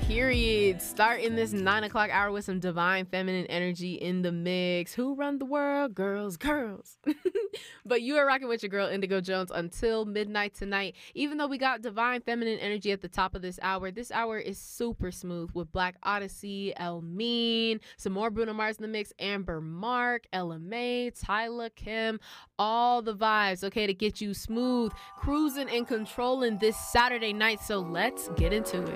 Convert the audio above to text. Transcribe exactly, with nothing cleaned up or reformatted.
Period. Starting this nine o'clock hour with some divine feminine energy in the mix. Who run the world? Girls, girls. But you are rocking with your girl Indigo Jones until midnight tonight. Even though we got divine feminine energy at the top of this hour, this hour is super smooth with Black Odyssey, Elmine, some more Bruno Mars in the mix, Amber Mark, Ella May, Tyler Kim, all the vibes, okay, to get you smooth, cruising and controlling this Saturday night. So let's get into it.